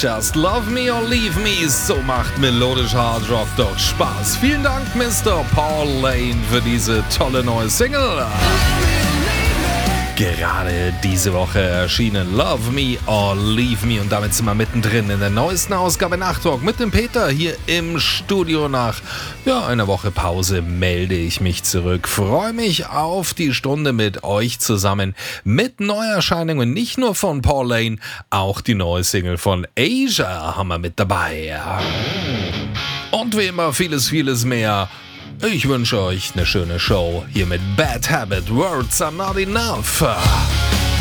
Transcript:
Just Love Me or Leave Me, so macht melodisch Hard Rock doch Spaß. Vielen Dank, Mr. Paul Lane, für diese tolle neue Single. Gerade diese Woche erschienen Love Me or Leave Me und damit sind wir mittendrin in der neuesten Ausgabe Nachtalk mit dem Peter hier im Studio. Nach einer Woche Pause melde ich mich zurück. Freue mich auf die Stunde mit euch zusammen mit Neuerscheinungen, nicht nur von Paul Lane, auch die neue Single von Asia haben wir mit dabei. Und wie immer vieles mehr. Ich wünsche euch eine schöne Show hier mit Bad Habit, Words Are Not Enough.